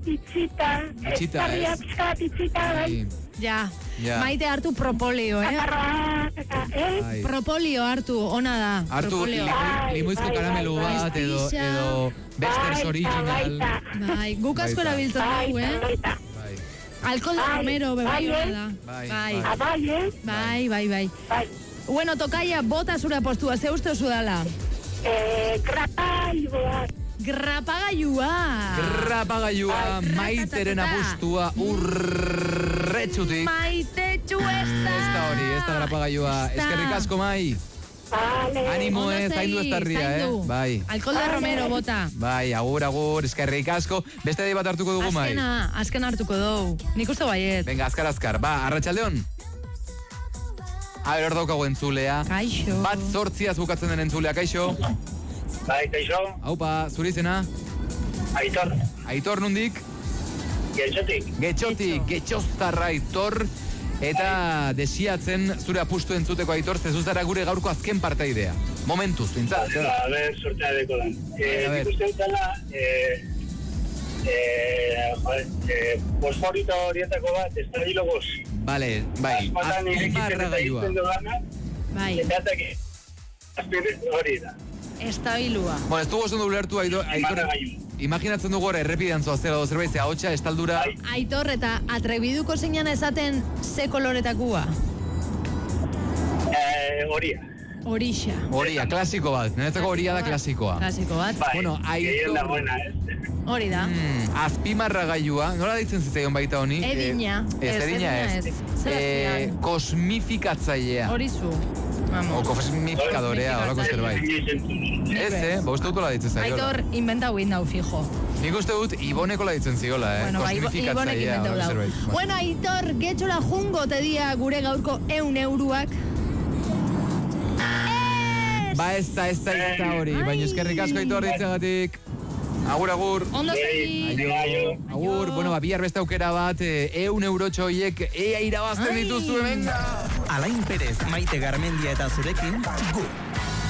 itxita, estarria pizkat itxita, bai. Ja, Maite hartu propolio, Propolio hartu, ona da. Hartu limuizko karamelu bat, edo Besters Original. Bai, guk asko erabiltzen dugu, Alcohol de Romero, bebai hona da. Bai. Bueno, tokaia, bota zure postua, ze uste osu dala? Grapagailua, Maiteren apustua urretxutik. Maitetxu ez da hori, ez da grapagailua. Eskerrik asko, Mai. Animo zaindu ez tarria, Bai. Alcohol de Romero, bota. Bai, agur, eskerrik asko. Beste bat hartuko dugu, Mai. Azken hartuko dugu. Nik uste baiet. Venga, azkar. Ba, arratsaldeon. Hor daukago entzulea. Kaixo. Bat 8 bukatzen den entzulea, kaixo. Bai, kaixo. Aupa, zuri izena? Aitor. Aitor nundik? Getxotik, Getxoztarra Aitor. Eta desiatzen zure apustu entzuteko, Aitor, zezuzara gure gaurko azken partaidea. Momentuz, pintzat. A ver, sortea deko lan. Nik uste dutela, fosforito horietako bat, estabilo goz. Vale, bai, azpimarra gaiua. Bai. Eta hori da. Estabilua. Bueno, ez dugu oso ulertu, Aitor. Imaginatzen dugu errepidean zoazera edo zerbait, ahotsa, estaldura. Aitor, eta atrebiduko zeinan esaten ze koloretakua? Horia. Horia, klasiko bat. Niretzako horia da klasikoa. Klasiko bat. Bueno, Aitor. Hori da. Azpimarra gaiua, nola ditzen zitzaion baita honi? Edina. Ez. Kosmifikatzailea. Horizu. O kosmifikadorea, horako zerbait. Ez, uste dut hola ditzen zaiola. Aitor, inventau indau, fijo. Nik uste dut Iboneko la ditzen zigola, kosmifikatzailea, horako zerbait. Bueno, Aitor, getxola jungo te dia gure gaurko 100 euroak. Ba, ez da hori, baina eskerrik asko Aitor ditzagatik. Agur. Ondo segi. Agur, bueno, bihar beste aukera bat, 100 eurotxo horiek ea irabazten dituzu, venga! Alain Perez, Maite Garmendia eta zurekin, gu.